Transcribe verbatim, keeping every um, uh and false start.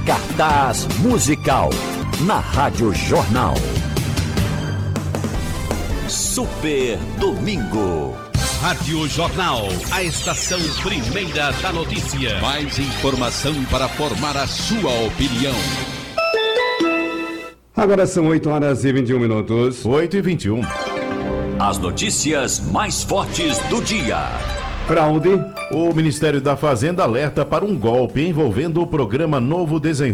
Cartaz Musical, na Rádio Jornal. Super Domingo. Rádio Jornal, a estação primeira da notícia. Mais informação para formar a sua opinião. Agora são oito horas e vinte e um minutos. oito e vinte e um. As notícias mais fortes do dia. Fraude. O Ministério da Fazenda alerta para um golpe envolvendo o programa Novo Desenvolvimento.